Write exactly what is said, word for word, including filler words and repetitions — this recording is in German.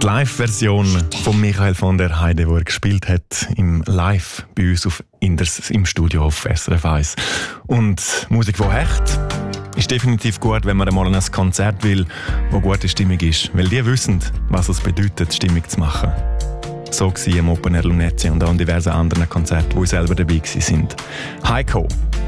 Die Live-Version von Michael von der Heide, die er gespielt hat im Live bei uns auf Inders im Studio auf S R F eins. Und Musik, die hecht, ist definitiv gut, wenn man einmal an ein Konzert will, wo gute Stimmung ist. Weil die wissen, was es bedeutet, Stimmung zu machen. So war im Open Air Lunezia und auch an diversen anderen Konzerten, wo ich selber dabei war. Heiko